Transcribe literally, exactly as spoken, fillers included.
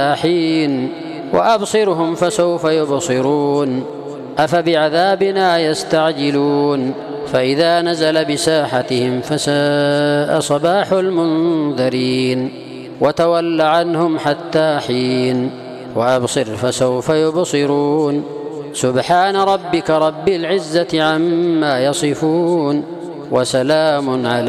حين وأبصرهم فسوف يبصرون أفبعذابنا يستعجلون فإذا نزل بساحتهم فساء صباح المنذرين وتول عنهم حتى حين وأبصر فسوف يبصرون سبحان ربك رب العزة عما يصفون وسلام على